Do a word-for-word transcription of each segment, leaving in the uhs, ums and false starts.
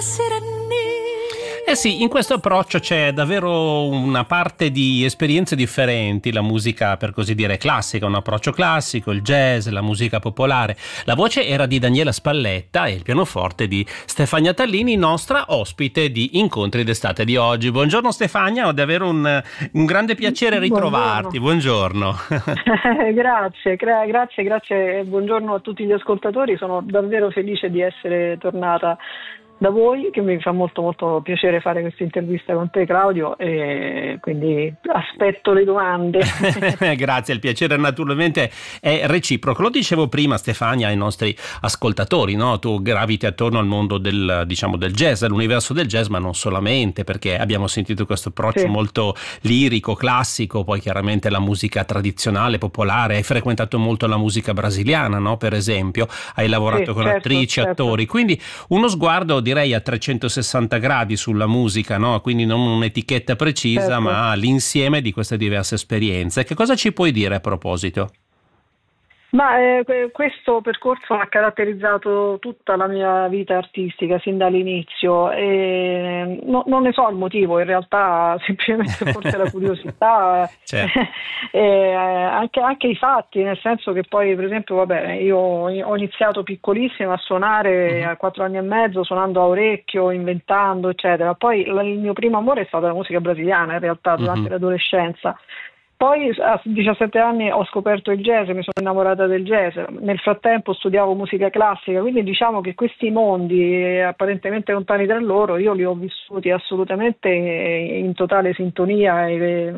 Eh sì, in questo approccio c'è davvero una parte di esperienze differenti, la musica per così dire classica, un approccio classico, il jazz, la musica popolare. La voce era di Daniela Spalletta e il pianoforte di Stefania Tallini, nostra ospite di Incontri d'estate di oggi. Buongiorno Stefania, ho davvero un, un grande piacere ritrovarti. Buongiorno. Buongiorno. grazie, gra- grazie, grazie, buongiorno a tutti gli ascoltatori, sono davvero felice di essere tornata da voi, che mi fa molto molto piacere fare questa intervista con te, Claudio, e quindi aspetto le domande. Grazie, il piacere naturalmente è reciproco. Lo dicevo prima, Stefania, ai nostri ascoltatori, no? Tu graviti attorno al mondo del, diciamo, del jazz, all'universo del jazz, ma non solamente, perché abbiamo sentito questo approccio sì. molto lirico, classico, poi chiaramente la musica tradizionale, popolare. Hai frequentato molto la musica brasiliana, no? Per esempio, hai lavorato sì, con certo, attrici, certo. attori, quindi uno sguardo direi a trecentosessanta gradi sulla musica, no? Quindi non un'etichetta precisa, certo. ma l'insieme di queste diverse esperienze. Che cosa ci puoi dire a proposito? Ma eh, questo percorso ha caratterizzato tutta la mia vita artistica sin dall'inizio e no, non ne so il motivo, in realtà semplicemente forse la curiosità certo. e anche, anche i fatti, nel senso che poi per esempio vabbè io ho iniziato piccolissima a suonare uh-huh. a quattro anni e mezzo, suonando a orecchio, inventando eccetera, poi il mio primo amore è stata la musica brasiliana in realtà durante uh-huh. l'adolescenza. Poi a diciassette anni ho scoperto il jazz, mi sono innamorata del jazz, nel frattempo studiavo musica classica, quindi diciamo che questi mondi apparentemente lontani tra loro io li ho vissuti assolutamente in totale sintonia e,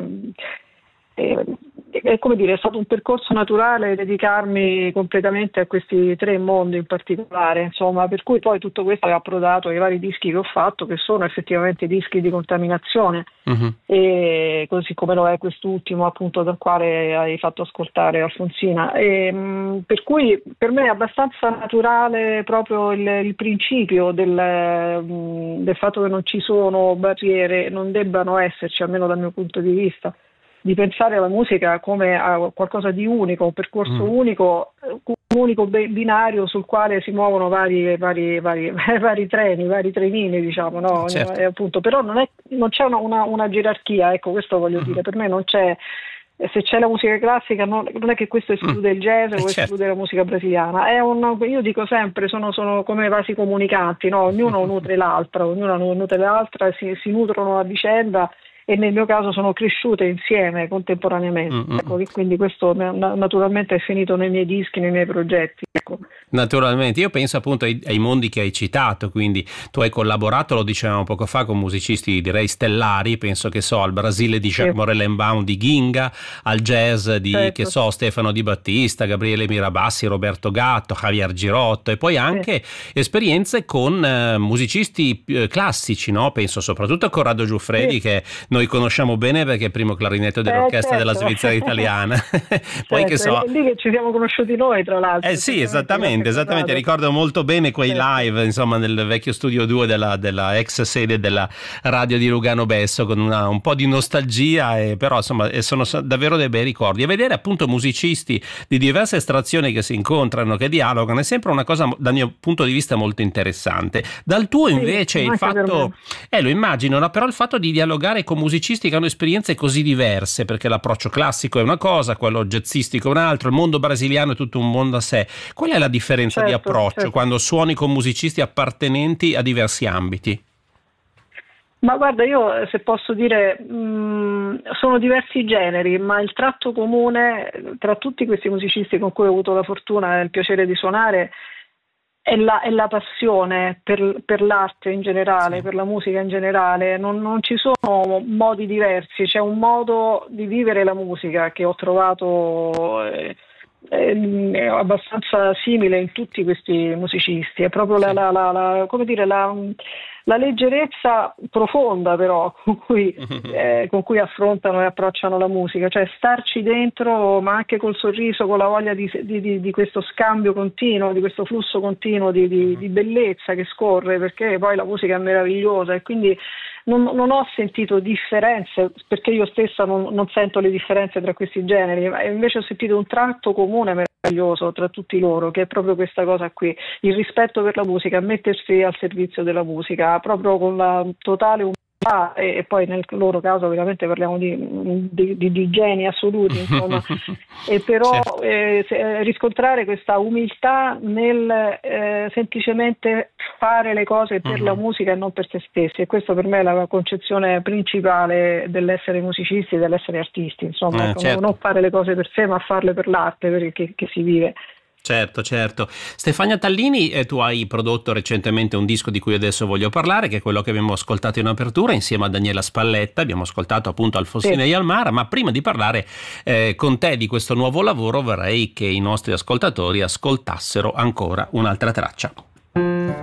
e, e come dire, è stato un percorso naturale dedicarmi completamente a questi tre mondi in particolare, insomma, per cui poi tutto questo è approdato ai vari dischi che ho fatto, che sono effettivamente dischi di contaminazione, uh-huh. e così come lo è quest'ultimo appunto dal quale hai fatto ascoltare Alfonsina, e, mh, per cui per me è abbastanza naturale proprio il, il principio del, mh, del fatto che non ci sono barriere, non debbano esserci, almeno dal mio punto di vista, di pensare alla musica come a qualcosa di unico, un percorso mm. unico, un unico binario sul quale si muovono vari, vari, vari, vari treni, vari trenini, diciamo, no? Certo. E appunto, però non, è, non c'è una, una, una gerarchia, ecco, questo voglio mm. dire, per me non c'è, se c'è la musica classica non, non è che questo esclude mm. il jazz o certo. esclude la musica brasiliana, è un, io dico sempre, sono, sono come vasi comunicanti, no? Ognuno nutre l'altra, ognuno nutre l'altra, si, si nutrono a vicenda, e nel mio caso sono cresciute insieme contemporaneamente, mm-hmm. ecco, quindi questo naturalmente è finito nei miei dischi, nei miei progetti, ecco. Naturalmente, io penso appunto ai, ai mondi che hai citato, quindi tu hai collaborato, lo dicevamo poco fa, con musicisti direi stellari, penso che so al Brasile di Jacques sì. Morelenbaum di Ginga, al jazz di certo. che so Stefano Di Battista, Gabriele Mirabassi, Roberto Gatto, Javier Girotto, e poi anche sì. esperienze con eh, musicisti eh, classici, no? Penso soprattutto a Corrado Giuffredi sì. che noi conosciamo bene perché è il primo clarinetto dell'orchestra eh, certo. della Svizzera italiana. Poi certo. che so, è lì che ci siamo conosciuti noi, tra l'altro. Eh sì, esattamente, esattamente. Ricordo molto bene quei certo. live, insomma, nel vecchio studio due della, della ex sede della radio di Lugano Besso, con una, un po' di nostalgia, e però insomma sono davvero dei bei ricordi. E vedere appunto musicisti di diverse estrazioni che si incontrano, che dialogano, è sempre una cosa dal mio punto di vista molto interessante. Dal tuo invece sì, il fatto, eh lo immagino, no? Però il fatto di dialogare con musicisti che hanno esperienze così diverse, perché l'approccio classico è una cosa, quello jazzistico è un altro, il mondo brasiliano è tutto un mondo a sé. Qual è la differenza certo, di approccio certo. quando suoni con musicisti appartenenti a diversi ambiti? Ma guarda, io se posso dire, mh, sono diversi generi, ma il tratto comune tra tutti questi musicisti con cui ho avuto la fortuna e il piacere di suonare è la, è la passione per, per l'arte in generale, sì. per la musica in generale. Non, non ci sono modi diversi, c'è un modo di vivere la musica che ho trovato eh, è abbastanza simile in tutti questi musicisti, è proprio sì. la, la, la, come dire, la, la leggerezza profonda però con cui, eh, con cui affrontano e approcciano la musica, cioè starci dentro, ma anche col sorriso, con la voglia di, di, di, di questo scambio continuo, di questo flusso continuo di, di, di bellezza che scorre, perché poi la musica è meravigliosa e quindi non, non ho sentito differenze, perché io stessa non, non sento le differenze tra questi generi, ma invece ho sentito un tratto comune meraviglioso tra tutti loro, che è proprio questa cosa qui, il rispetto per la musica, mettersi al servizio della musica, proprio con la totale umiltà. E, e poi nel loro caso veramente parliamo di, di, di, di geni assoluti, insomma. E però certo. eh, se, riscontrare questa umiltà nel eh, semplicemente fare le cose per uh-huh. la musica e non per se stessi, e questa per me è la concezione principale dell'essere musicisti e dell'essere artisti, insomma, eh, certo. non fare le cose per sé ma farle per l'arte, per che, che si vive. Certo, certo. Stefania Tallini, eh, tu hai prodotto recentemente un disco di cui adesso voglio parlare, che è quello che abbiamo ascoltato in apertura insieme a Daniela Spalletta, abbiamo ascoltato appunto Alfonsina sì. Jalmar, ma prima di parlare eh, con te di questo nuovo lavoro vorrei che i nostri ascoltatori ascoltassero ancora un'altra traccia.